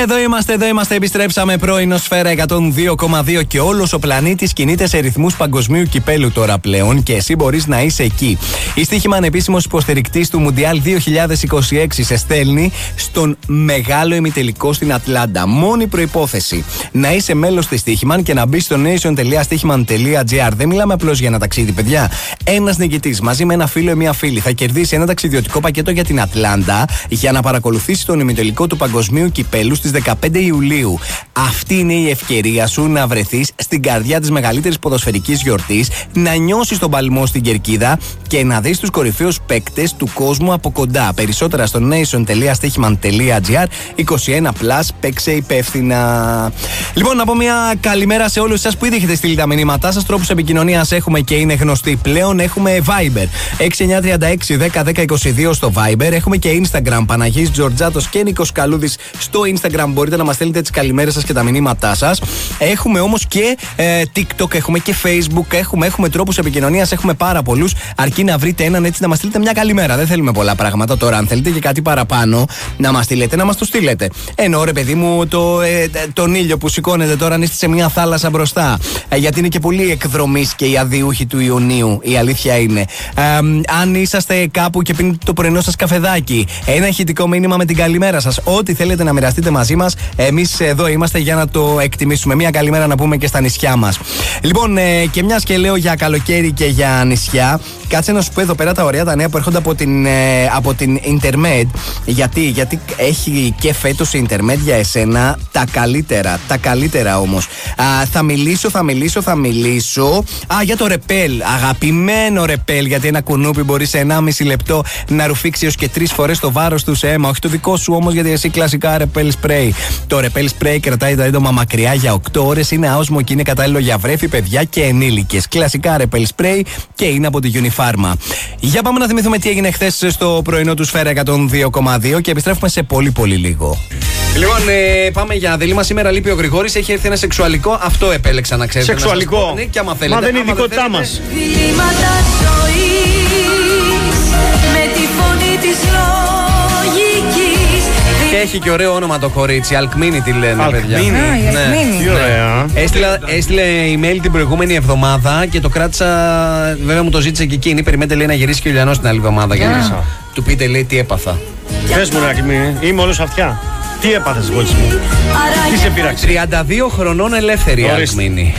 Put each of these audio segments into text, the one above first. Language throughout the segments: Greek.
Εδώ είμαστε, επιστρέψαμε. Πρωινό Σφαίρα 102,2 και όλος ο πλανήτης κινείται σε ρυθμούς παγκοσμίου κυπέλου τώρα πλέον και εσύ μπορείς να είσαι εκεί. Η Στοίχημαν, επίσημος υποστηρικτής του Μουντιάλ 2026, σε στέλνει στον μεγάλο ημιτελικό στην Ατλάντα. Μόνη προϋπόθεση να είσαι μέλος της Στοίχημαν και να μπει στο nation.stichiman.gr. Δεν μιλάμε απλώς για ένα ταξίδι, παιδιά. Ένας νικητής μαζί με ένα φίλο ή μια φίλη θα κερδίσει ένα ταξιδιωτικό πακέτο για την Ατλάντα για να παρακολουθήσει τον ημιτελικό του παγκοσμίου κυπέλου στις 15 Ιουλίου. Αυτή είναι η ευκαιρία σου να βρεθείς στην καρδιά της μεγαλύτερης ποδοσφαιρικής γιορτής, να νιώσεις τον παλμό στην κερκίδα και να δεις τους κορυφαίους παίκτες του κόσμου από κοντά. Περισσότερα στο nation.stichiman.gr. 21+, παίξε υπεύθυνα. Λοιπόν, να πω μια καλημέρα σε όλους εσάς που ήδη έχετε στείλει τα μηνύματά σας. Τρόπους επικοινωνίας έχουμε και είναι γνωστοί πλέον. Έχουμε Viber 6936 101022 στο Viber. Έχουμε και Instagram, Παναγής Τζορτζάτος και Νίκος Καλούδης στο Instagram. Μπορείτε να μας στέλνετε τις καλημέρες σας και τα μηνύματά σας. Έχουμε όμως και TikTok, έχουμε και Facebook, έχουμε τρόπους επικοινωνίας, έχουμε πάρα πολλούς. Αρκεί να βρείτε έναν έτσι να μας στείλετε μια καλημέρα. Δεν θέλουμε πολλά πράγματα τώρα. Αν θέλετε και κάτι παραπάνω να μας στείλετε, να μας το στείλετε. Εννοώ, ρε παιδί μου, τον ήλιο που σηκώνετε τώρα αν είστε σε μια θάλασσα μπροστά. Γιατί είναι και πολύ εκδρομής και οι αδειούχοι του Ιουνίου. Η αλήθεια είναι. Αν είσαστε κάπου και πίνετε το πρωινό σας καφεδάκι, ένα ηχητικό μήνυμα με την καλημέρα σας. Ό,τι θέλετε να μοιραστείτε μαζί μας, εμείς εδώ είμαστε για να το εκτιμήσουμε. Μια καλημέρα να πούμε και στα νησιά μας. Λοιπόν, και μιας και λέω για καλοκαίρι και για νησιά, κάτσε να σου πω εδώ πέρα τα ωραία τα νέα που έρχονται από την Intermed. Γιατί έχει και φέτος η Intermed για εσένα τα καλύτερα όμως. Θα μιλήσω για το ρεπέλ. Αγαπημένο ρεπέλ, γιατί ένα κουνούπι μπορεί σε 1,5 λεπτό να ρουφήξει έως και 3 φορές το βάρος του σε αίμα. Όχι το δικό σου όμως, γιατί εσύ κλασικά ρεπέλ σπρέι. Το ρεπέλ σπρέι κρατάει τα έντομα μακριά για 8 ώρες, είναι άοσμο και είναι κατάλληλο για βρέφη, παιδιά και ενήλικες. Κλασικά ρεπέλ σπρέι και είναι από τη Unifarma. Για πάμε να θυμηθούμε τι έγινε χθες στο πρωινό του Σφαίρα 102,2 και επιστρέφουμε σε πολύ πολύ λίγο. Λοιπόν, πάμε για δελήμα. Σήμερα λείπει ο Γρηγόρης, έχει έρθει ένα σεξουαλικό. Αυτό επέλεξα να ξέρετε. Σεξουαλικό. Ναι, και άμα θέλετε. Μα δεν είναι η ειδικότητά μας. Και έχει και ωραίο όνομα το κορίτσι. Αλκμίνη τη λένε, παιδιά. Ναι. Τι ωραία. Έστειλε email την προηγούμενη εβδομάδα και το κράτησα. Βέβαια μου το ζήτησε και εκείνη. Περιμένετε, λέει, να γυρίσει και ο Λιανός την άλλη εβδομάδα. Για του πείτε, λέει, τι έπαθα. Πες μου, Αλκμίνη, είμαι όλος αυτιά. Τι έπαθες, γότσι μου? Τι σε πειράξει? 32 χρονών ελεύθερη η Αλκμίνη.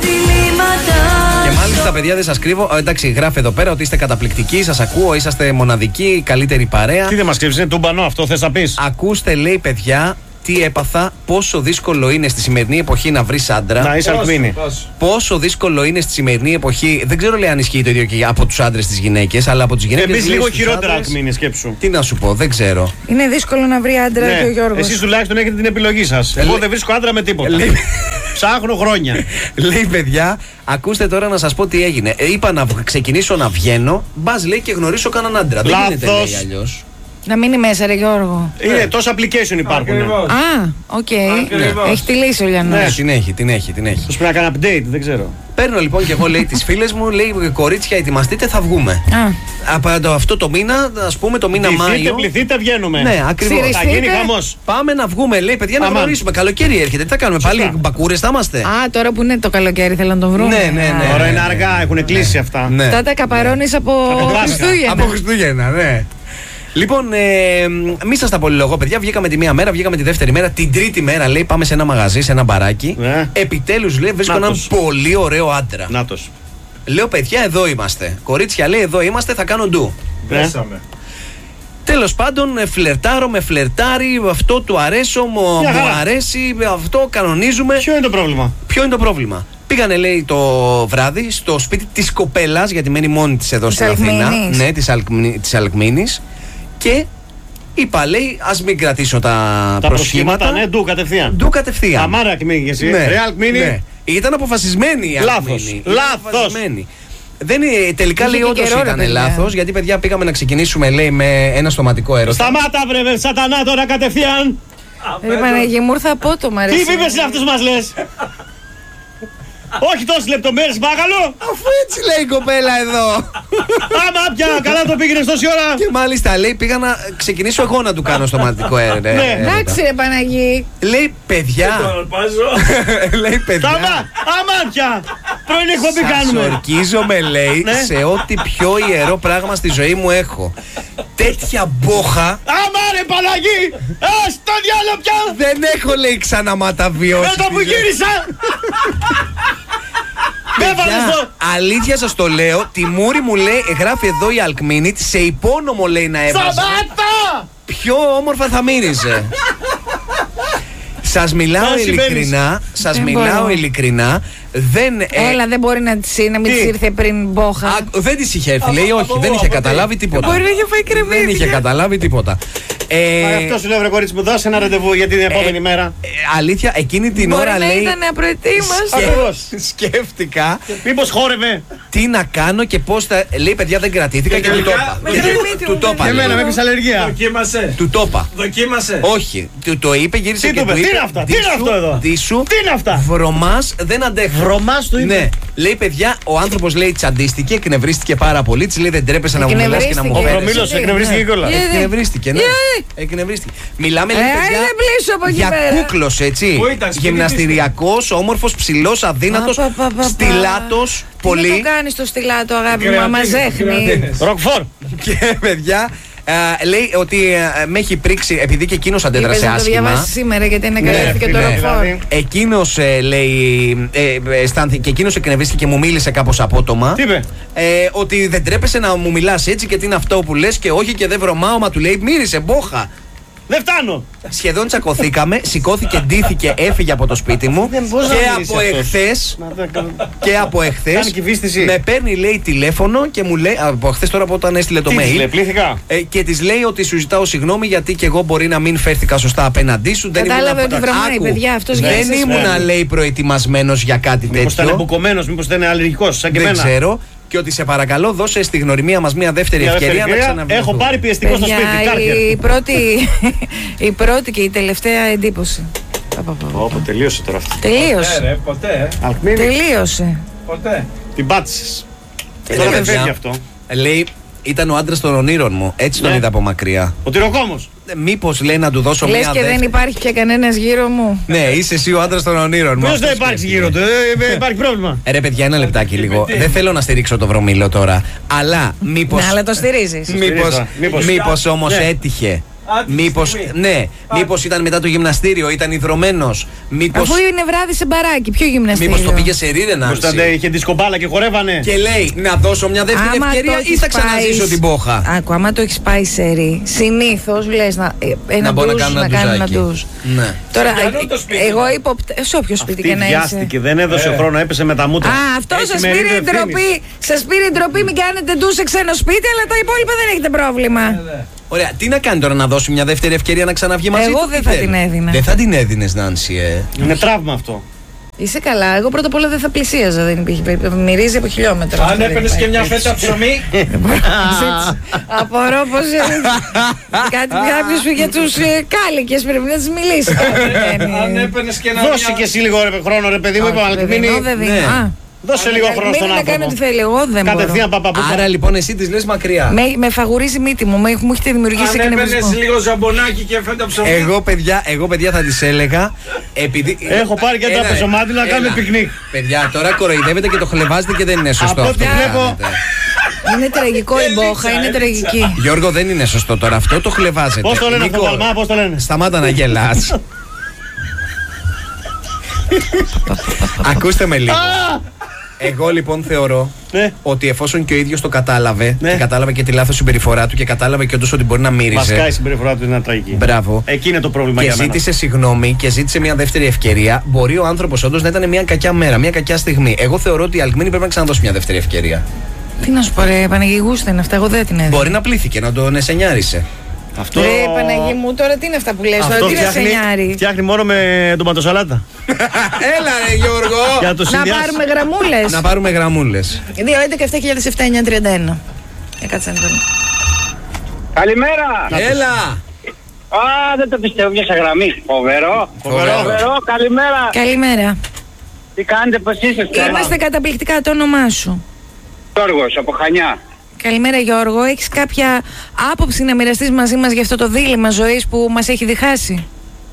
Και μάλιστα, παιδιά, δεν σας κρύβω. Εντάξει, γράφει εδώ πέρα ότι είστε καταπληκτικοί, σας ακούω, είσαστε μοναδικοί, καλύτερη παρέα. Τι δεν μας κρύβεις, είναι τούμπανο αυτό, θες να πεις? Ακούστε, λέει, παιδιά, τι έπαθα, πόσο δύσκολο είναι στη σημερινή εποχή να βρεις άντρα. Να είσαι Αλκμίνη. Πόσο δύσκολο είναι στη σημερινή εποχή. Δεν ξέρω, λέει, αν ισχύει το ίδιο και από τους άντρες στις γυναίκες, αλλά από τις γυναίκες. Εμείς λίγο χειρότερα, Αλκμίνη, σκέψου. Τι να σου πω, δεν ξέρω. Είναι δύσκολο να βρει άντρα, και ο Γιώργος. Εσείς τουλάχιστον έχετε την επιλογή σας. Εγώ δεν βρίσκω άντρα με τίποτα. Ψάχνω χρόνια. Λέει, παιδιά, ακούστε τώρα να σας πω τι έγινε. Είπα να ξεκινήσω να βγαίνω. Μπας, λέει, και γνωρίσω κανέναν άντρα. Δεν γίνεται, λέει, αλλιώς. Να μείνει μέσα, ρε Γιώργο. Είναι τόσα application υπάρχουν. Οκ. Έχει τη λύση ο Λιανός. Ναι, την έχει. Τους πρέπει να κάνω update, δεν ξέρω. Παίρνω λοιπόν και εγώ, λέει, τις φίλες μου, λέει, κορίτσια, ετοιμαστείτε, θα βγούμε. Από αυτό το μήνα, ας πούμε, το μήνα Μάιο. Πληθείτε, βγαίνουμε. Ναι, ακριβώς. Θα γίνει χαμός. Πάμε να βγούμε, λέει, παιδιά, να γνωρίσουμε. Καλοκαίρι έρχεται. Τι θα κάνουμε, πάλι μπακούρες θα είμαστε? Τώρα που είναι το καλοκαίρι, θέλω να τον βρούμε. Ναι. Τώρα είναι αργά, έχουν κλείσει αυτά. Αυτά τα καπαρώνεις από Χριστούγεννα. Από Χριστούγεννα, ναι. Λοιπόν, μη σας τα πολυλογώ, παιδιά. Βγήκαμε τη μία μέρα, βγήκαμε τη δεύτερη μέρα. Την τρίτη μέρα, λέει, πάμε σε ένα μαγαζί, σε ένα μπαράκι. Επιτέλους, λέει, βρίσκω έναν πολύ ωραίο άντρα. Νάτος. Λέω, παιδιά, εδώ είμαστε. Κορίτσια, λέει, εδώ είμαστε, θα κάνω ντου. Πέσαμε. Τέλος πάντων, φλερτάρω, με φλερτάρει, αυτό του αρέσω, μου αρέσει, αυτό κανονίζουμε. Ποιο είναι το πρόβλημα? Πήγανε, λέει, το βράδυ στο σπίτι της κοπέλας, γιατί μένει μόνη της εδώ στην Αθήνα. Ναι, της Αλκμίνης. Και είπα, λέει, ας μην κρατήσω τα προσχήματα. Ναι, ντου κατευθείαν. Αμάρα Αλκμίνη, εσύ. Ρε Αλκμίνη. Ναι. Ήταν αποφασισμένη η Αλκμίνη. Λάθος. Τελικά, λέει, όντως ήταν λάθος, γιατί, παιδιά, πήγαμε να ξεκινήσουμε, λέει, με ένα στοματικό έρωτα. Σταμάτα, βρε σατανά, τώρα κατευθείαν. Ρε Παναγία μου, ήρθα απότομα, ρε. Τι είπες αυτούς μας λες? Όχι τόσες λεπτομέρειες, παρακαλώ. Αφού έτσι λέει η κοπέλα εδώ. Άμα πια, καλά το πήγαινες τόση ώρα. Και μάλιστα λέει πήγα να ξεκινήσω εγώ να του κάνω στοματικό έρευνα. Εντάξει ρε Παναγί. Λέει παιδιά. Λέει παιδιά. Άμα πια. Πρωινή εκπομπή κάνουμε. Σας ορκίζομαι λέει σε ό,τι πιο ιερό πράγμα στη ζωή μου έχω. Τέτοια μπόχα. Άμα ρε Παναγί. Στο διάλογο πια. Δεν έχω λέει ξαναματαβιώσει. Εδώ που γύρισα. Παιδιά, αλήθεια σας το λέω, τη μούρη μου λέει, γράφει εδώ η Αλκμίνιτ, σε υπόνομο λέει να έβαζε. Σταμάτα! Πιο όμορφα θα μύριζε. Σας μιλάω ειλικρινά, Έλα, δεν μπορεί να μην της ήρθε πριν μπόχα. Δεν της είχε έρθει, λέει, όχι, δεν είχε καταλάβει τίποτα. Μπορεί να είχε φάει κρεμμύδια. Δεν είχε καταλάβει τίποτα. Αυτό σου λέω, βρε κορίτσι μου, δώσε ένα ραντεβού για την επόμενη μέρα. Αλήθεια, εκείνη την ώρα λέει. Μπορεί να ήταν απροετοίμαστο. Σκέφτηκα. Μήπως χόρευε. Τι να κάνω και πώς θα. Λέει, παιδιά, δεν κρατήθηκα και του το είπα. Του το είπα. Εμένα με έπεισε αλλεργία. Δοκίμασε. Του το είπα. Δοκίμασε. Όχι. Του το είπε, γύρισε και του είπε. Τι είναι αυτά, τι είναι αυτό εδώ. Τι είναι αυτά. Βρωμάς δεν αντέχω. Βρωμάς του είπε. Ναι. Λέει, παιδιά, ο άνθρωπος λέει τσαντίστηκε, εκνευρίστηκε πάρα πολύ. Της λέει, δεν τρέπεσαι να μου μιλάς και να μου Ο Προμήλος εκνευρίστηκε κιόλας. Εκνευρίστηκε, ναι. Εκνευρίστηκε. Μιλάμε λέει, παιδιά, για κούκλος, έτσι. Γυμναστηριακός, όμορφος, ψηλός, αδύνατος, στιλάτος, πολύ. Τι το κάνεις το στιλάτο, αγάπη μου, άμα ζέχνει. Ροκφόρ. Και παιδιά, λέει ότι με έχει πρίξει, επειδή και εκείνος αντέδρασε άσχημα. Θα το διαβάσει σήμερα γιατί είναι καλέθηκε το ροκφόρ. Εκείνος λέει, αισθάνθηκε και εκείνος εκνευρίστηκε και μου μίλησε κάπως απότομα. Τι είπε? Ότι δεν τρέπεσαι να μου μιλάς έτσι και τι είναι αυτό που λες και όχι και δεν βρωμάω, μα του λέει μύρισε μπόχα. Δεν φτάνω. Σχεδόν τσακωθήκαμε, σηκώθηκε, ντύθηκε, έφυγε από το σπίτι μου και από εχθές με παίρνει λέει τηλέφωνο και μου λέει, από εχθές τώρα από όταν έστειλε το mail και της λέει ότι σου ζητάω συγγνώμη γιατί και εγώ μπορεί να μην φέρθηκα σωστά απέναντί σου. Κατάλαβε ότι βρωμάει παιδιά, αυτός δεν ήμουνα λέει προετοιμασμένος για κάτι τέτοιο. Μήπως ήταν εμπουκωμένος, μήπως ήταν αλλεργικός σαν και εμένα. Δεν ξέρω. Και ότι σε παρακαλώ δώσε στη γνωριμία μας μια δεύτερη ευκαιρία να ξαναβρεθούμε. Έχω πάρει πιεστικό στο σπίτι. Η πρώτη και η τελευταία εντύπωση. Όπο, τελείωσε τώρα αυτό. Τελείωσε. Ποτέ. Τελείωσε. Ποτέ. Την πάτησες. Τώρα δεν φεύγει αυτό. Λέει, ήταν ο άντρας των ονείρων μου. Έτσι τον είδα από μακριά. Ο τυροκόμος. Μήπως λέει να του δώσω μια δεύτερη. Λες και δεν υπάρχει πια κανένας γύρω μου. Ναι, είσαι εσύ ο άντρας των ονείρων μου. Ποιος δεν υπάρχει γύρω του, δεν υπάρχει πρόβλημα. Ρε παιδιά, ένα λεπτάκι λίγο. Δεν θέλω να στηρίξω το Βρωμήλο τώρα. Αλλά μήπως. Ναι, αλλά το στηρίζεις. Μήπως όμως έτυχε. Μήπως ήταν μετά το γυμναστήριο, ήταν ιδρωμένος. Αφού είναι βράδυ σε μπαράκι, ποιο γυμναστήριο. Μήπως το πήγε σε ρίδενα. Μήπως είχε δισκομπάλα και χορεύανε. Και λέει να δώσω μια δεύτερη ευκαιρία ή θα ξαναζήσω την μπόχα. Άκου, άμα το έχεις πάει σε ρί, συνήθως λες να μπορώ να κάνω ένα ντους. Τώρα, εγώ σε όποιο σπίτι και να είσαι. Βιάστηκε, δεν έδωσε χρόνο, έπεσε με τα μούτρα. Α, αυτό σας πήρε η ντροπή, μην κάνετε ντους σε ξένο σπίτι, αλλά τα υπόλοιπα δεν έχετε πρόβλημα. Ωραία, τι να κάνει τώρα, να δώσει μια δεύτερη ευκαιρία να ξαναβγεί μαζί του? Εγώ δεν θα την έδινα. Δεν θα την έδινες, Νάνση, Είναι τραύμα αυτό. Είσαι καλά. Εγώ πρώτα απ' όλα δεν θα πλησίαζα. Δεν υπήρχε περίπτωση. Μυρίζει από χιλιόμετρα. Αν έπαιρνες και μια φέτα ψωμί. Απορώ πως. Κάποιος για τους κάλικες πρέπει να τις μιλήσει. Αν έπαιρνες και ένα. Δώσε και εσύ λίγο χρόνο, ρε παιδί μου. Δώσε λίγο χρόνο στον άνθρωπο. Να κάνει ό,τι θέλει, εγώ δεν μπορώ. Κατευθείαν παπαπούκα. Άρα λοιπόν εσύ τις λες μακριά. Με φαγουρίζει μύτη μου, μου έχετε δημιουργήσει εκνευρισμό. Αν έπαιρνες λίγο ζαμπονάκι και φέτα ψωμί. Εγώ παιδιά θα τις έλεγα. Επειδή... Έχω πάρει και τα πεζομάτι να κάνουμε πικνίκ. Παιδιά, τώρα κοροϊδεύετε και το χλεβάζετε και δεν είναι σωστό. Από ό,τι βλέπω. Είναι τραγικό η μπόχα, είναι τραγική. Γιώργο, δεν είναι σωστό τώρα αυτό, το χλεβάζετε. Πώς το λένε αυτό το παλμά, πώς το λένε? Σταμάτα να γελάς. Ακούστε με λίγο. Εγώ λοιπόν θεωρώ ότι εφόσον και ο ίδιος το κατάλαβε και κατάλαβε και τη λάθος συμπεριφορά του και κατάλαβε και όντως ότι μπορεί να μύριζε. Βασικά η συμπεριφορά του είναι τραγική. Μπράβο. Εκεί είναι το πρόβλημα για μένα. Και ζήτησε συγγνώμη και ζήτησε μια δεύτερη ευκαιρία. Μπορεί ο άνθρωπος όντως να ήταν μια κακιά μέρα, μια κακιά στιγμή. Εγώ θεωρώ ότι η Αλκμίνη πρέπει να ξαναδώσει μια δεύτερη ευκαιρία. Τι να σου πω, ρε Παναγί, γούστα είναι αυτά, εγώ δεν την έδινα. Μπορεί να πλήθηκε, να τον εσενιάρισε. Αυτό... Ρε Παναγί μου, τώρα τι είναι αυτά που λες, τώρα τι είναι σενιάρι. Φτιάχνει μόνο με ντοματοσαλάτα. Έλα ρε Γιώργο. Να πάρουμε γραμμούλες. Να πάρουμε γραμμούλες. 2-11-7-7-9-31. Κάτσε να δω. Καλημέρα. Έλα. Δεν το πιστεύω, μια γραμμή. Φοβερό. Καλημέρα. Καλημέρα. Τι κάνετε, πώς είστε? Είμαστε καταπληκτικά, το όνομά σου? Γιώργος, από Χανιά. Καλημέρα Γιώργο, έχεις κάποια άποψη να μοιραστείς μαζί μας για αυτό το δίλημμα ζωής που μας έχει διχάσει?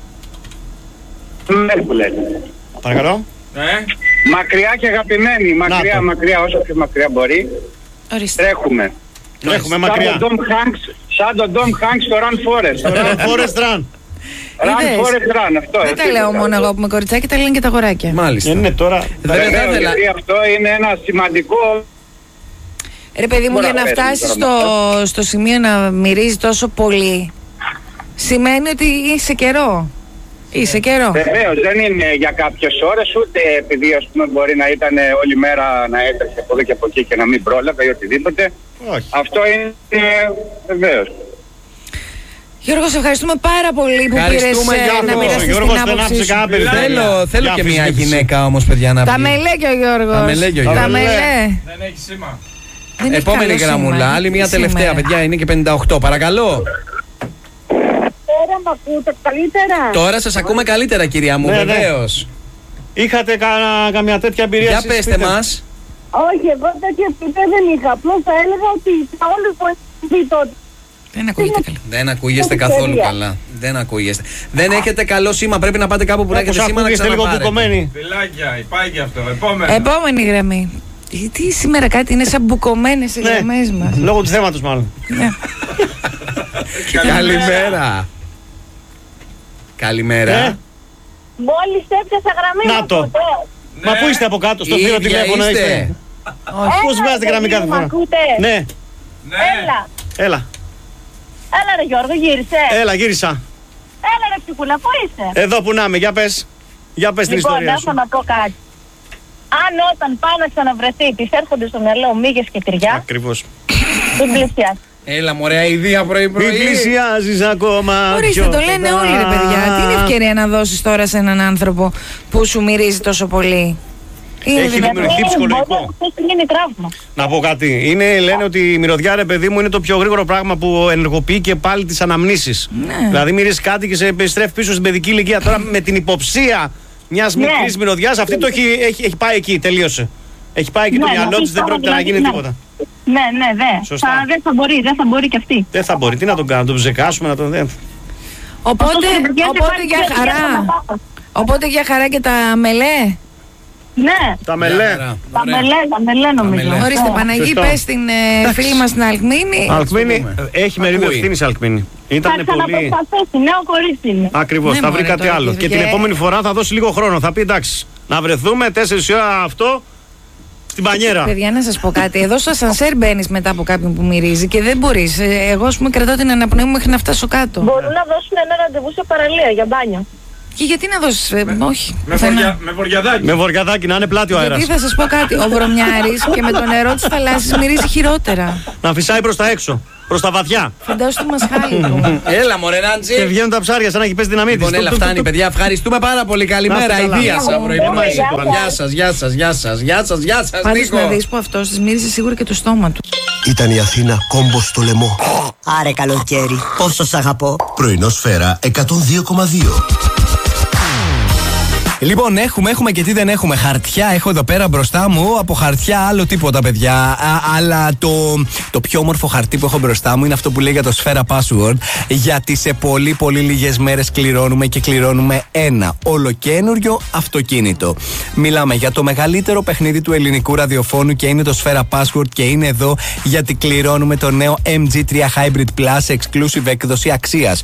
Ναι, που λέτε. Παρακαλώ. Μακριά και αγαπημένη, μακριά, όσο πιο μακριά μπορεί. Ορίστε. Τρέχουμε μακριά. Σαν τον Tom Hanks στο Run Forest. Run Forest Run. Run Forest Run, αυτό. Δεν τα λέω μόνο εγώ που είμαι κοριτσάκι, τα λένε και τα αγοράκια. Μάλιστα. Είναι τώρα. Γιατί αυτό είναι ένα σημαντικό... Ρε παιδί μου, για να φτάσεις στο σημείο να μυρίζει τόσο πολύ, σημαίνει ότι είσαι καιρό. Είσαι καιρό. Βεβαίως, δεν είναι για κάποιες ώρες, ούτε επειδή ας πούμε μπορεί να ήταν όλη μέρα να έτρεχε από εδώ και από εκεί και να μην πρόλαβε ή οτιδήποτε. Όχι. Αυτό είναι βεβαίως. Γιώργο, σε ευχαριστούμε πάρα πολύ που πήρες να μοιραστείς την άποψή σου. Θέλω και μια γυναίκα όμως, παιδιά, να πει. Τα μελέ και ο Γιώργος. Τα μελέ. Δεν έχει σήμα. Επόμενη γραμμούλα, άλλη μια τελευταία, παιδιά, είναι και 58. Παρακαλώ. Τώρα μ' ακούτε καλύτερα? Τώρα σας ακούμε καλύτερα, κυρία μου, βεβαίως. Είχατε καμιά τέτοια εμπειρία? Για πέστε μας. Όχι, εγώ τέτοια εμπειρία δεν είχα. Απλώς θα έλεγα ότι σε όλους που έχει τότε. Δεν ακούγεται καλά. Δεν ακούγεστε καθόλου καλά. Δεν ακούγεστε. Δεν έχετε καλό σήμα. Πρέπει να πάτε κάπου που να έχετε σήμα να ξαναπάρετε. Φιλάκια, υπάρχει αυτό. Επόμενη γραμμή. Τι σήμερα κάτι είναι σαν μπουκωμένες οι γραμμές μας. Λόγω του θέματος μάλλον. Καλημέρα. Καλημέρα. Μόλις έπιασα γραμμή. Να το. Μα πού είστε από κάτω, στο θύρο τηλέφωνο είστε? Πώς βγάζετε γραμμή κάθε φορά? Ναι. Έλα. Έλα ρε Γιώργο, γύρισε. Έλα, γύρισα. Έλα ρε ψυχούλα, πού είσαι? Εδώ που να είμαι, για πες. Για πες την ιστορία σου. Λοιπόν, να πω κάτι. Αν όταν πάω να ξαναβρεθεί τις έρχονται στο μυαλό μύγες και τυριά. Ακριβώς. Μην πλησιάσει. Έλα μωρέ, ιδέα πρωί-πρωί. Μην πλησιάζεις ακόμα. Ορίστε, το λένε όλοι ρε παιδιά. Τι είναι ευκαιρία να δώσεις τώρα σε έναν άνθρωπο που σου μυρίζει τόσο πολύ? Έχει δημιουργηθεί ψυχολογικό. Να πω κάτι. Λένε ότι η μυρωδιά, ρε παιδί μου, είναι το πιο γρήγορο πράγμα που ενεργοποιεί και πάλι τις αναμνήσεις. Δηλαδή, μυρίζει κάτι και σε επιστρέφει πίσω στην παιδική ηλικία. Τώρα με την υποψία μιας μικρής μυρωδιάς, αυτή το έχει πάει εκεί, τελείωσε. Έχει πάει εκεί το μυαλό της, δεν πρόκειται να γίνει τίποτα. Ναι, δεν θα μπορεί και αυτή. Δεν θα μπορεί. Τι να τον κάνουμε, να τον ψεκάσουμε, να τον. Οπότε για χαρά. Οπότε για χαρά και τα μελέ. Ναι. Τα μελέ. Τα μελέ νομίζω. Ορίστε, Παναγί, πες στην φίλη μας την Αλκμίνη. Αλκμίνη, έχει μερίδιο ευθύνης η Αλκμίνη. Ήταν πολύ. Νέο κορίτσι είναι. Ακριβώς, θα βρει κάτι άλλο. Και την επόμενη φορά θα δώσει λίγο χρόνο. Θα πει εντάξει, να βρεθούμε 4 ώρα αυτό στην πανιέρα. Παιδιά, να σας πω κάτι. Εδώ στο ασανσέρ μπαίνεις μετά από κάποιον που μυρίζει και δεν μπορείς. Εγώ, ας πούμε, κρατάω την αναπνοή μου μέχρι να φτάσω κάτω. Μπορούν να δώσουν ένα ραντεβού σε παραλία για μπάνιο. Και γιατί να δώσεις, όχι. Με βοριαδάκι. Με βοριαδάκι, να είναι πλάτη ο αέρας. Γιατί θα σας πω κάτι. Ο βρωμιάρης και με το νερό της θαλάσσης μυρίζει χειρότερα. Να φυσάει προς τα έξω, προς τα βαθιά. Φαντάσου το μασχάλι του. Έλα μωρέ Νάντζη. Και βγαίνουν τα ψάρια σαν να έχει πέσει δυναμίτη. Λοιπόν, έλα, φτάνει παιδιά. Ευχαριστούμε πάρα πολύ. Καλημέρα. Ιδίασα πρωί-πρωί. Γεια σας. Πάντως να δεις που αυτός της μύριζε σίγουρα και το στόμα του. Ήταν η Αθήνα κόμπος στο λαιμό. Άρε καλοκαίρι, πόσο σ' αγαπώ. Πρωινό Σφαίρα 102,2. Λοιπόν, έχουμε και τι δεν έχουμε. Χαρτιά έχω εδώ πέρα μπροστά μου. Από χαρτιά άλλο τίποτα, παιδιά. Αλλά το πιο όμορφο χαρτί που έχω μπροστά μου είναι αυτό που λέει για το Σφαίρα Password. Γιατί σε πολύ λίγες μέρες κληρώνουμε ένα ολοκένουργιο αυτοκίνητο. Μιλάμε για το μεγαλύτερο παιχνίδι του ελληνικού ραδιοφώνου και είναι το Σφαίρα Password και είναι εδώ γιατί κληρώνουμε το νέο MG3 Hybrid Plus Exclusive έκδοση αξίας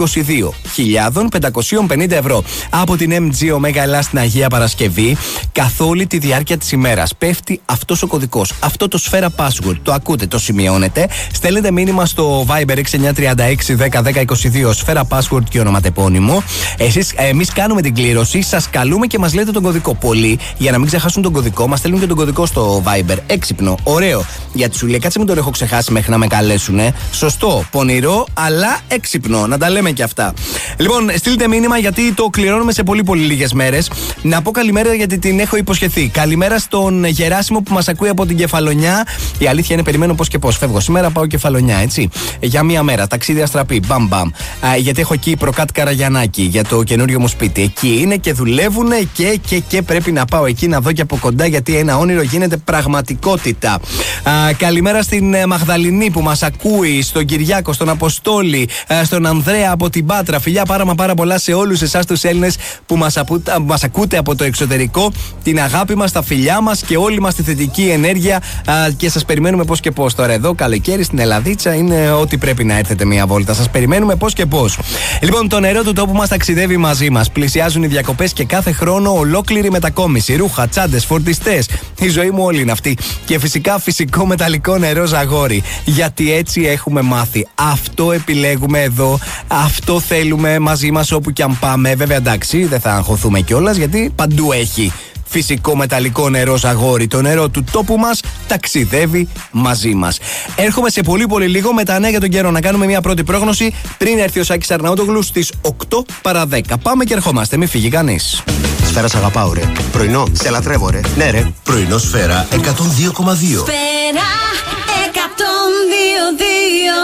22.550 ευρώ από την MG Omega Ελλάς στην Αγία Παρασκευή. Καθ' όλη τη διάρκεια της ημέρας πέφτει αυτός ο κωδικός, αυτό το Σφαίρα Password. Το ακούτε, το σημειώνετε, στέλνετε μήνυμα στο Viber 6936101022 Σφαίρα Password και ονοματεπώνυμο. Εμείς κάνουμε την κλήρωση, σας καλούμε και μας λέτε τον κωδικό. Πολλοί, για να μην ξεχάσουν τον κωδικό, μας στέλνουν και τον κωδικό στο Viber. Έξυπνο, ωραίο. Γιατί σου λέει, κάτσε μην τον έχω ξεχάσει μέχρι να με καλέσουνε. Σωστό, πονηρό, αλλά έξυπνο. Να τα λέμε και αυτά. Λοιπόν, στείλτε μήνυμα γιατί το κληρώνουμε σε πολύ λίγες μέρες. καλημέρες. Να πω καλημέρα γιατί την έχω υποσχεθεί. Καλημέρα στον Γεράσιμο που μας ακούει από την Κεφαλονιά. Η αλήθεια είναι, περιμένω πώς και πώς. Φεύγω σήμερα, πάω Κεφαλονιά, έτσι. Για μία μέρα, ταξίδι αστραπή. Μπαμ μπαμ. Γιατί έχω εκεί Προκάτ Καραγιαννάκη για το καινούριο μου σπίτι. Εκεί είναι και δουλεύουν και πρέπει να πάω εκεί να δω και από κοντά, γιατί ένα όνειρο γίνεται πραγματικότητα. Καλημέρα στην Μαγδαληνή που μας ακούει, στον Κυριάκο, στον Αποστόλη, στον Ανδρέα από την Πάτρα. Φιλιά πάρα πολλά σε όλους εσάς τους Έλληνες που μας ακούτε από το εξωτερικό. Την αγάπη μας, τα φιλιά μας και όλη μας τη θετική ενέργεια, και σας περιμένουμε πώς και πώς. Τώρα εδώ καλοκαίρι στην Ελλαδίτσα είναι ότι πρέπει να έρθετε μία βόλτα. Σας περιμένουμε πώς και πώς. Λοιπόν, το νερό του τόπου μας ταξιδεύει μαζί μας. Πλησιάζουν οι διακοπές και κάθε χρόνο ολόκληρη μετακόμιση. Ρούχα, τσάντες, φορτιστές. Η ζωή μου όλη είναι αυτή. Και φυσικά φυσικό μεταλλικό νερό Ζαγόρι. Γιατί έτσι έχουμε μάθει. Αυτό επιλέγουμε εδώ. Αυτό θέλουμε μαζί μας όπου και αν πάμε. Βέβαια, εντάξει, δεν θα αγχωθούμε κιόλας, γιατί παντού έχει φυσικό μεταλλικό νερό Ζαγόρι. Το νερό του τόπου μας ταξιδεύει μαζί μας. Έρχομαι σε πολύ λίγο με τα νέα για τον καιρό. Να κάνουμε μια πρώτη πρόγνωση πριν έρθει ο Σάκης Αρναούτογλου στις 8 παρά 10. Πάμε και ερχόμαστε, μην φύγει κανείς. Σφαίρα, σ' αγαπάω, ρε. Πρωινό, σε λατρεύω, ρε. Ναι, ρε. Πρωινό Σφαίρα 102,2. Σφαίρα 102,2.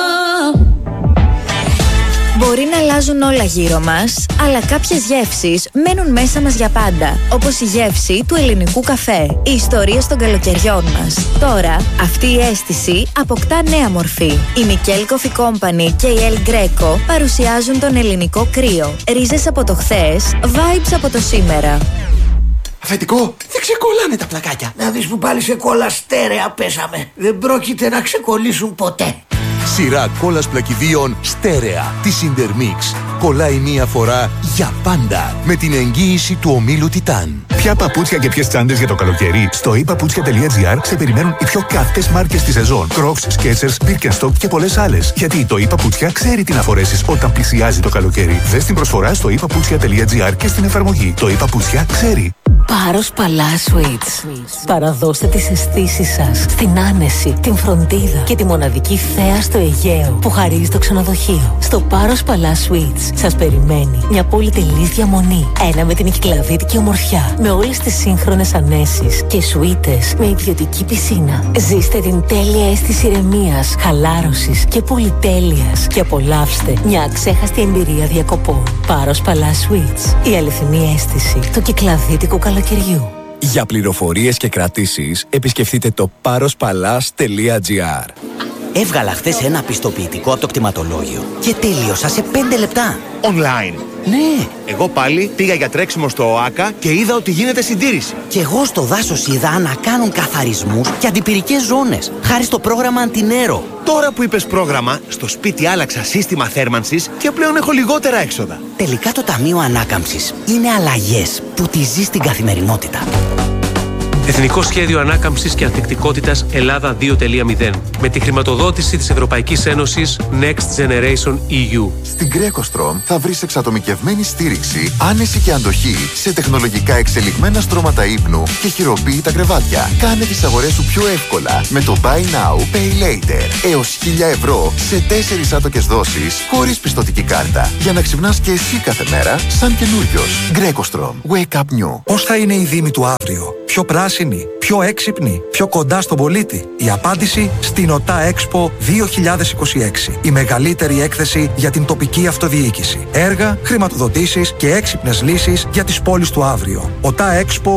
Μπορεί να αλλάζουν όλα γύρω μας, αλλά κάποιες γεύσεις μένουν μέσα μας για πάντα. Όπως η γεύση του ελληνικού καφέ, οι ιστορίες των καλοκαιριών μας. Τώρα, αυτή η αίσθηση αποκτά νέα μορφή. Η Μικέλ Coffee Company και η El Greco παρουσιάζουν τον ελληνικό κρύο. Ρίζες από το χθες, vibes από το σήμερα. Αφεντικό, δεν ξεκολλάνε τα πλακάκια. Να δεις που πάλι σε κόλλα στέρεα πέσαμε. Δεν πρόκειται να ξεκολλήσουν ποτέ. Σειρά κόλλας πλακιδίων στέρεα της Intermix. Κολλάει μία φορά για πάντα με την εγγύηση του ομίλου Τιτάν. Ποια παπούτσια και ποιες τσάντες για το καλοκαίρι? Στο epaputsια.gr σε περιμένουν οι πιο καυτές μάρκες της σεζόν. Crocs, Skechers, Birkenstock και πολλές άλλες. Γιατί το ePaputsια ξέρει τι να φορέσεις όταν πλησιάζει το καλοκαίρι. Δες την προσφορά στο epaputsια.gr και στην εφαρμογή. Το ePaputsια ξέρει. Πάρος Παλά Sweets. Παραδώστε τις αισθήσεις σας στην άνεση, την φροντίδα και τη μοναδική θέα στο Αιγαίο που χαρίζει το ξενοδοχείο. Στο Πάρος Παλά Sweets σας περιμένει μια πολυτελής διαμονή. Ένα με την κυκλαδίτικη ομορφιά, με όλες τις σύγχρονες ανέσεις και σουίτες με ιδιωτική πισίνα. Ζήστε την τέλεια αίσθηση ηρεμίας, χαλάρωσης και πολυτέλειας και απολαύστε μια αξέχαστη εμπειρία διακοπών. Πάρος Παλά Sweets. Η αληθινή αίσθηση του κυκλαδίτικου καλοκαιριού. Για πληροφορίες και κρατήσεις επισκεφτείτε το parospalas.gr. Έβγαλα χθες ένα πιστοποιητικό από το κτηματολόγιο και τέλειωσα σε 5 λεπτά. Online. Ναι. Εγώ πάλι πήγα για τρέξιμο στο ΟΑΚΑ και είδα ότι γίνεται συντήρηση. Και εγώ στο δάσος είδα να κάνουν καθαρισμούς και αντιπυρικές ζώνες, χάρη στο πρόγραμμα Αντινέρο. Τώρα που είπες πρόγραμμα, στο σπίτι άλλαξα σύστημα θέρμανσης και πλέον έχω λιγότερα έξοδα. Τελικά το Ταμείο Ανάκαμψης είναι αλλαγές που τη ζεις στην καθημερινότητα. Εθνικό Σχέδιο Ανάκαμψης και Ανθεκτικότητας Ελλάδα 2.0 με τη χρηματοδότηση της Ευρωπαϊκής Ένωσης Next Generation EU. Στην Greco-Strom θα βρεις εξατομικευμένη στήριξη, άνεση και αντοχή σε τεχνολογικά εξελιγμένα στρώματα ύπνου και χειροποίητα κρεβάτια. Κάνε τις αγορές σου πιο εύκολα με το Buy Now, Pay Later. Έως 1.000 ευρώ σε 4 άτοκες δόσεις χωρίς πιστωτική κάρτα. Για να ξυπνάς και εσύ κάθε μέρα σαν καινούριος. Greco-Strom. Wake up new. Πώς θα είναι η Δήμη του αύριο? Πιο πράσινη, πιο έξυπνη, πιο κοντά στον πολίτη? Η απάντηση στην ΟΤΑ Expo 2026. Η μεγαλύτερη έκθεση για την τοπική αυτοδιοίκηση. Έργα, χρηματοδοτήσεις και έξυπνες λύσεις για τις πόλεις του αύριο. ΟΤΑ Expo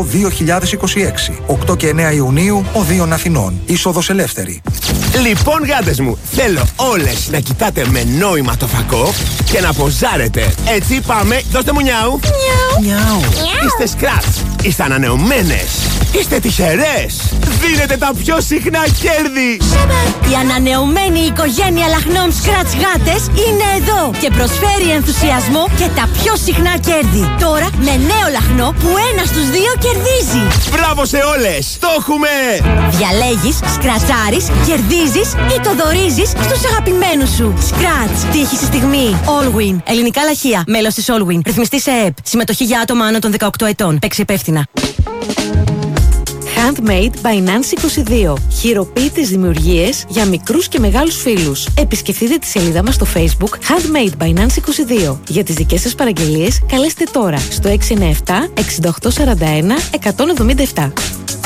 2026. 8 και 9 Ιουνίου, Οδείων Αθηνών. Είσοδος ελεύθερη. Λοιπόν, γάτες μου, θέλω όλες να κοιτάτε με νόημα το φακό και να ποζάρετε. Έτσι πάμε, δώστε μου νιάου. Νιάου. Είστε σκράτς, είστε ανανεωμένες, είστε τυχερές. Δίνετε τα πιο συχνά κέρδη. Η ανανεωμένη οικογένεια λαχνών Scratch γάτες είναι εδώ και προσφέρει ενθουσιασμό και τα πιο συχνά κέρδη. Τώρα με νέο λαχνό που 1 στους 2 κερδίζει. Μπράβο σε όλες, το έχουμε! Διαλέγεις, σκρατσάρεις, κερδίζεις ή το δωρίζεις στους αγαπημένους σου. Scratch, τύχη στη στιγμή. Allwin, ελληνικά λαχεία, μέλος της Allwin. Ρυθμιστή σε ΕΕΠ. Συμμετοχή για άτομα άνω των 18 ετών. Παίξε υπεύθυνα. Handmade by Nancy 22. Χειροποίητες δημιουργίες για μικρούς και μεγάλους φίλους. Επισκεφτείτε τη σελίδα μας στο Facebook Handmade by Nancy 22. Για τις δικές σας παραγγελίες καλέστε τώρα στο 697 6841 177.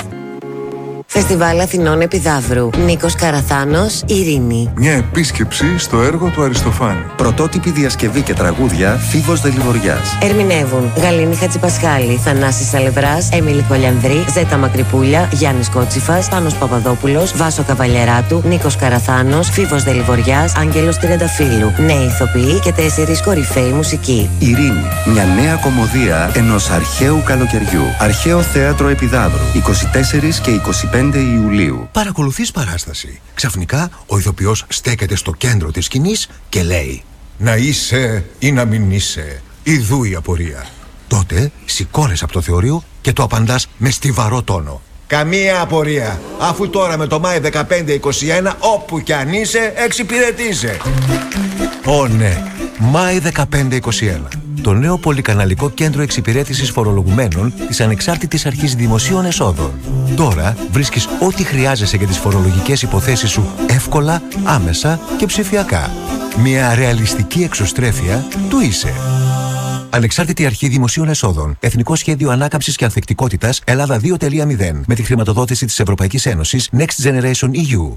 Φεστιβάλ Αθηνών Επιδαύρου. Νίκος Καραθάνος, Ειρήνη. Μια επίσκεψη στο έργο του Αριστοφάνη. Πρωτότυπη διασκευή και τραγούδια Φίβος Δελιβοριάς. Ερμηνεύουν Γαλήνη Χατζηπασχάλη, Θανάσης Σαλευράς, Έμιλη Κολιανδρή, Ζέτα Μακρυπούλια, Γιάννης Κότσιφας, Πάνος Παπαδόπουλος, Βάσο Καβαλιεράτου, Νίκος Καραθάνος, Φίβος Δελιβοριάς, Άγγελος Τριανταφύλου. Νέοι ηθοποιοί και 4 κορυφαίοι μουσικοί. Ειρήνη. Μια νέα κομμωδία ενός αρχαίου καλοκαιριού. Αρχαίο Θέατρο Επιδαύρου. 24 και 25 Ιουλίου. Παρακολουθείς παράσταση. Ξαφνικά ο ηθοποιός στέκεται στο κέντρο της σκηνής και λέει: «Να είσαι ή να μην είσαι, ιδού η απορία». Τότε σηκώνεσαι από το θεωρείο και το απαντάς με στιβαρό τόνο: «Καμία απορία, αφού τώρα με το Μάη 15-21 όπου κι αν είσαι εξυπηρετείσαι». Ω ναι, Μάη 15-21. Το νέο πολυκαναλικό κέντρο εξυπηρέτησης φορολογουμένων της Ανεξάρτητης Αρχής Δημοσίων Εσόδων. Τώρα βρίσκεις ό,τι χρειάζεσαι για τις φορολογικές υποθέσεις σου εύκολα, άμεσα και ψηφιακά. Μια ρεαλιστική εξωστρέφεια του είσαι. Ανεξάρτητη Αρχή Δημοσίων Εσόδων. Εθνικό Σχέδιο Ανάκαμψης και Ανθεκτικότητας Ελλάδα 2.0. Με τη χρηματοδότηση της Ευρωπαϊκής Ένωσης Next Generation EU.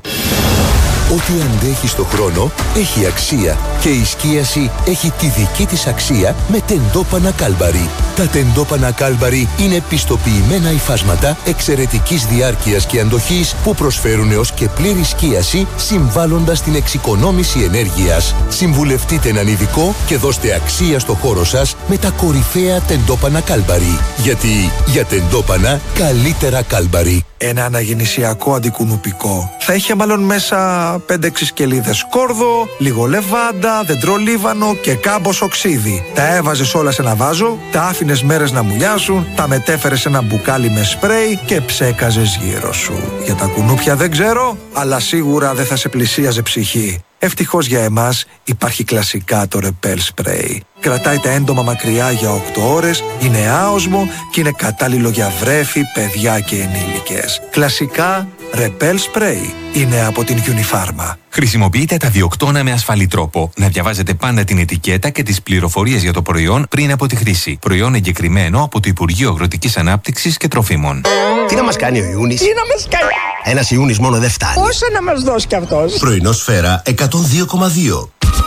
Ό,τι αντέχει στο χρόνο έχει αξία και η σκίαση έχει τη δική της αξία με τεντόπανα Κάλμπαρι. Τα τεντόπανα Κάλμπαρι είναι πιστοποιημένα υφάσματα εξαιρετικής διάρκειας και αντοχής που προσφέρουν έως και πλήρη σκίαση συμβάλλοντας στην εξοικονόμηση ενέργειας. Συμβουλευτείτε έναν ειδικό και δώστε αξία στο χώρο σας με τα κορυφαία τεντόπανα Κάλμπαρι. Γιατί για τεντόπανα καλύτερα Κάλμπαρι. Ένα αναγεννησιακό αντικουνουπικό θα είχε μάλλον μέσα 5-6 σκελίδες κόρδο, λίγο λεβάντα, δεντρολίβανο και κάμπος οξύδι. Τα έβαζες όλα σε ένα βάζο, τα άφηνες μέρες να μουλιάσουν, τα μετέφερες σε ένα μπουκάλι με σπρέι και ψέκαζες γύρω σου. Για τα κουνούπια δεν ξέρω, αλλά σίγουρα δεν θα σε πλησίαζε ψυχή. Ευτυχώς για εμάς υπάρχει κλασικά το Repel Spray. Κρατάει τα έντομα μακριά για 8 ώρες, είναι άοσμο και είναι κατάλληλο για βρέφη, παιδιά και ενήλικες. Κλασικά Repel Spray είναι από την Unifarma. Χρησιμοποιείτε τα διοκτώνα με ασφαλή τρόπο. Να διαβάζετε πάντα την ετικέτα και τις πληροφορίες για το προϊόν πριν από τη χρήση. Προϊόν εγκεκριμένο από το Υπουργείο Αγροτικής Ανάπτυξης και Τροφίμων. Τι να μας κάνει ο Ιούνις? Τι να μας κάνει? Ένας Ιούνις μόνο δεν φτάνει. Πόσα να μας δώσει κι αυτός? Πρωινό Σφαίρα 102,2.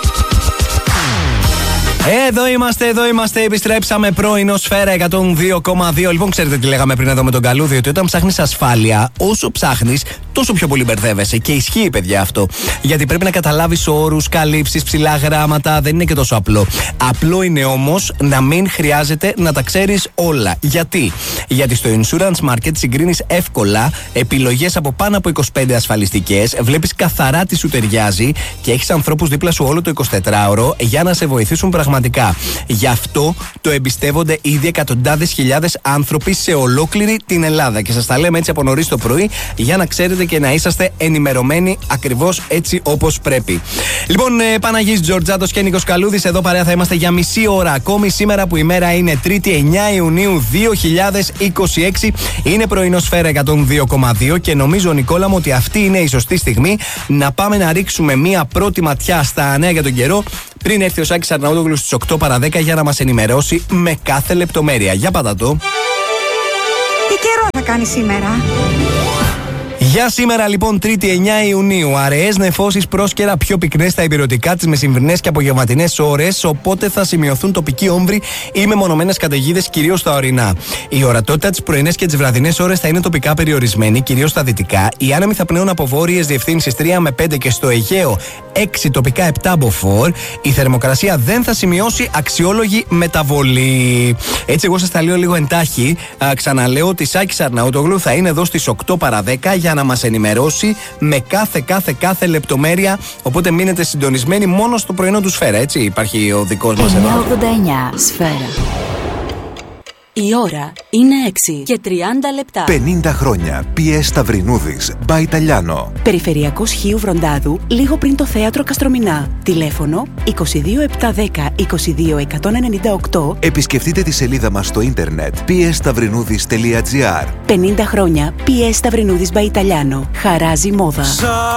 Εδώ είμαστε, επιστρέψαμε πρωινό Σφαίρα 102,2. Λοιπόν, ξέρετε τι λέγαμε πριν εδώ με τον Καλούδη, ότι όταν ψάχνεις ασφάλεια, όσο ψάχνεις, τόσο πιο πολύ μπερδεύεσαι. Και ισχύει, παιδιά, αυτό. Γιατί πρέπει να καταλάβεις όρους, καλύψεις, ψηλά γράμματα, δεν είναι και τόσο απλό. Απλό είναι όμως να μην χρειάζεται να τα ξέρεις όλα. Γιατί στο Insurance Market συγκρίνεις εύκολα επιλογές από πάνω από 25 ασφαλιστικές, βλέπεις καθαρά τι σου ταιριάζει και έχεις ανθρώπους δίπλα σου όλο το 24ωρο για να σε βοηθήσουν πραγματικά. Γι' αυτό το εμπιστεύονται ήδη εκατοντάδες χιλιάδες άνθρωποι σε ολόκληρη την Ελλάδα. Και σας τα λέμε έτσι από νωρίς το πρωί για να ξέρετε και να είσαστε ενημερωμένοι ακριβώς έτσι όπως πρέπει. Λοιπόν, Παναγής Τζορτζάτος και Νίκος Καλούδης, εδώ παρέα θα είμαστε για μισή ώρα ακόμη. Σήμερα που η μέρα είναι 3η 9 Ιουνίου 2026. Είναι πρωινό Σφαίρα 102,2 και νομίζω, Νικόλα μου, ότι αυτή είναι η σωστή στιγμή να πάμε να ρίξουμε μία πρώτη ματιά στα νέα για τον καιρό πριν έρθει ο Σάκης Αρναούτογλου στις 8 παρά 10 για να μας ενημερώσει με κάθε λεπτομέρεια. Για πάτα το. Τι καιρό θα κάνει σήμερα? Για σήμερα λοιπόν 3η 9 Ιουνίου, αραιές νεφώσεις πρόσκαιρα πιο πυκνές στα ηπειρωτικά τις μεσημβρινές και απογευματινές ώρες, οπότε θα σημειωθούν τοπικοί όμβροι ή μεμονωμένες καταιγίδες κυρίως στα ορεινά. Η ορατότητα τις πρωινές και τις βραδινές ώρες θα είναι τοπικά περιορισμένη, κυρίως στα δυτικά. Οι άνεμοι θα πνέουν από βόρειες διευθύνσεις 3 με 5 και στο Αιγαίο 6, τοπικά 7 μποφόρ. Η θερμοκρασία δεν θα σημειώσει αξιόλογη μεταβολή. Έτσι, εγώ σας τα λέω λίγο εντάχει. Ξαναλέω ότι Σάκης Αρναούτογλου θα είναι εδώ στις 8 παρά 10 για να μας ενημερώσει με κάθε λεπτομέρεια. Οπότε μείνετε συντονισμένοι μόνο στο πρωινό του Σφαίρα, έτσι. Υπάρχει ο δικός μας εδώ. 989 Σφαίρα. Η ώρα είναι 6 και 30 λεπτά. 50 χρόνια. PS Σταυρινούδης. By Italiano. Περιφερειακός Χίου Βροντάδου, λίγο πριν το θέατρο Καστρομηνά. Τηλέφωνο 22710 22198. Επισκεφτείτε τη σελίδα μας στο ίντερνετ psstαυρινούδης.gr. 50 χρόνια PS Σταυρινούδης by Italiano. Χαράζει μόδα.